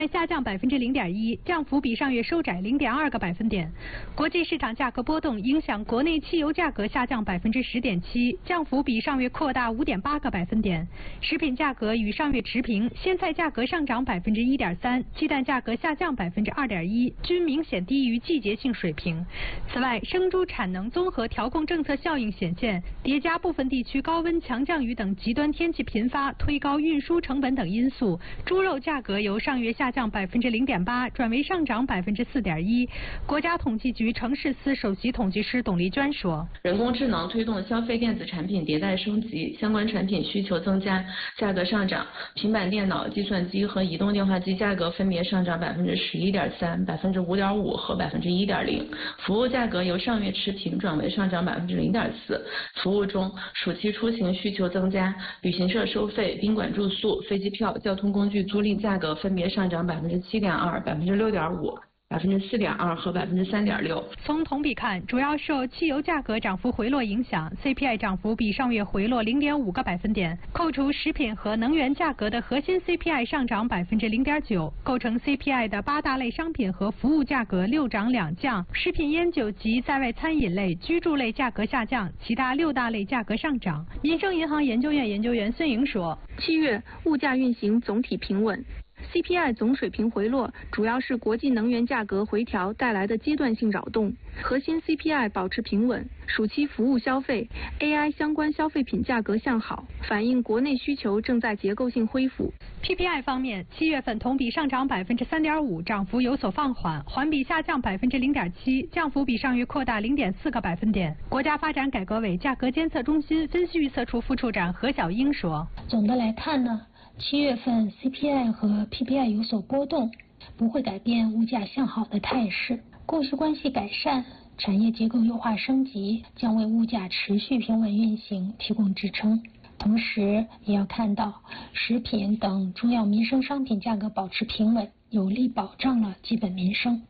下降0.1%，降幅比上月收窄0.2个百分点。国际市场价格波动影响国内汽油价格下降10.7%，降幅比上月扩大5.8个百分点。食品价格与上月持平，鲜菜价格上涨1.3%，鸡蛋价格下降2.1%，均明显低于季节性水平。此外，生猪产能综合调控政策效应显现，叠加部分地区高温、强降雨等极端天气频发，推高运输成本等因素，猪肉价格由上月下降0.8%，转为上涨4.1%。国家统计局城市司首席统计师董丽娟说：“ 人工智能推动消费电子产品迭代升级，相关产品需求增加，价格上涨。平板电脑、计算机和移动电话机价格分别上涨11.3%、5.5%和1.0%。服务价格由上月持平转为上涨0.4%。服务中，暑期出行需求增加，旅行社收费、宾馆住宿、飞机票、交通工具租赁价格分别上涨7.2%、6.5%。4.2%和3.6%。 从同比看，主要受汽油价格涨幅回落影响 ，CPI 涨幅比上月回落0.5个百分点。扣除食品和能源价格的核心 CPI 上涨0.9%，构成 CPI 的8大类商品和服务价格6涨2降，食品烟酒及在外餐饮类、居住类价格下降，其他6大类价格上涨。民生银行研究院研究员孙莹说 ：“7月物价运行总体平稳。CPI 总水平回落，主要是国际能源价格回调带来的阶段性扰动。核心 CPI 保持平稳，暑期服务消费、AI 相关消费品价格向好，反映国内需求正在结构性恢复。” PPI 方面，7月份同比上涨3.5%，涨幅有所放缓，环比下降0.7%，降幅比上月扩大0.4个百分点。国家发展改革委价格监测中心分析预测处副处长何小英说：“ 总的来看呢，7月份 CPI 和 PPI 有所波动，不会改变物价向好的态势。供需关系改善、产业结构优化升级将为物价持续平稳运行提供支撑。同时，也要看到食品等重要民生商品价格保持平稳，有力保障了基本民生。”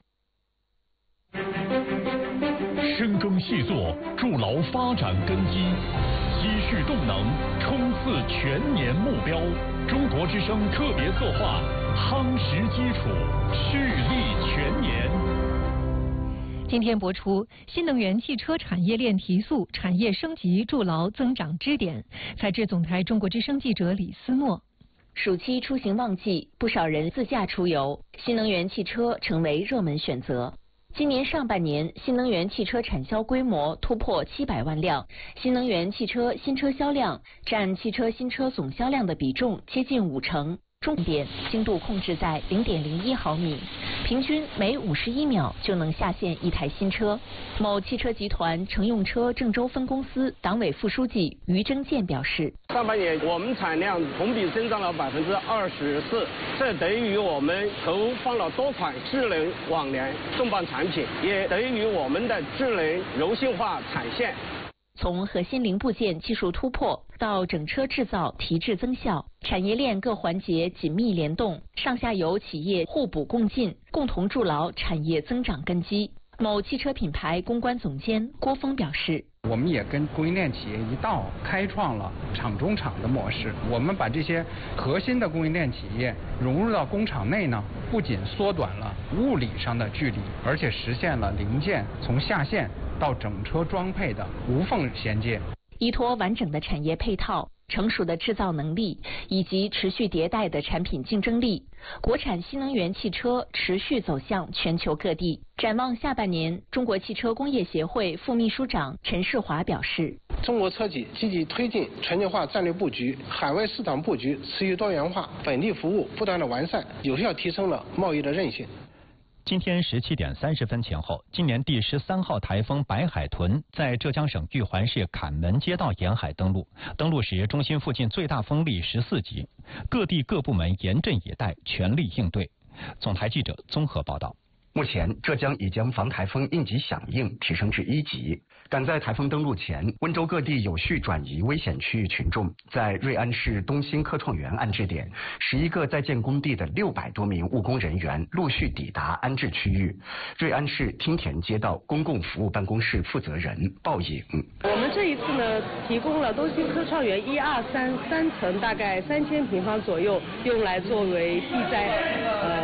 深耕细作，筑牢发展根基，积蓄动能，冲刺全年目标。中国之声特别策划，夯实基础，蓄力全年。 今天播出新能源汽车产业链提速，产业升级筑牢增长支点。采制总台中国之声记者李思诺。 暑期出行旺季，不少人自驾出游，新能源汽车成为热门选择。今年上半年，新能源汽车产销规模突破700万辆，新能源汽车新车销量占汽车新车总销量的比重接近50%。重点精度控制在0.01毫米，平均每51秒就能下线一台新车。某汽车集团乘用车郑州分公司党委副书记于征建表示： 上半年我们产量同比增长了24%，这得益于我们投放了多款智能网联重磅产品，也得益于我们的智能柔性化产线。 从核心零部件技术突破到整车制造提质增效，产业链各环节紧密联动，上下游企业互补共进，共同筑牢产业增长根基。某汽车品牌公关总监郭峰表示： 我们也跟供应链企业一道开创了厂中厂的模式，我们把这些核心的供应链企业融入到工厂内呢，不仅缩短了物理上的距离，而且实现了零件从下线到整车装配的无缝衔接。 依托完整的产业配套、成熟的制造能力以及持续迭代的产品竞争力，国产新能源汽车持续走向全球各地。展望下半年，中国汽车工业协会副秘书长陈世华表示： 中国车企积极推进全球化战略布局，海外市场布局持续多元化，本地服务不断的完善，有效提升了贸易的韧性。 今天17点30分前后，今年第13号台风白海豚在浙江省玉环市坎门街道沿海登陆，登陆时中心附近最大风力14级，各地各部门严阵以待，全力应对。总台记者综合报道。 目前，浙江已将防台风应急响应提升至1级。赶在台风登陆前，温州各地有序转移危险区域群众，在瑞安市东兴科创园安置点，11个在建工地的600多名务工人员陆续抵达安置区域。瑞安市汀田街道公共服务办公室负责人鲍颖： 我们这一次呢，提供了东兴科创园1、2、3层，大概3000平方左右，用来作为地灾